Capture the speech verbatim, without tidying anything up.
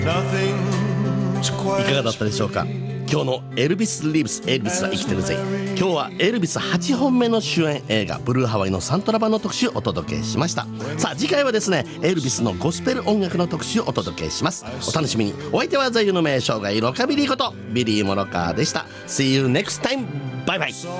いかがだったでしょうか。今日のエルビス・リーブスエルビスは生きてるぜ。今日はエルビスはちほんめの主演映画ブルーハワイのサントラ版の特集をお届けしました。さあ次回はですね、エルビスのゴスペル音楽の特集をお届けします。お楽しみに。お相手は座右の銘生涯ロカビリーことビリー・モロカーでした。 See you next time. バイバイ。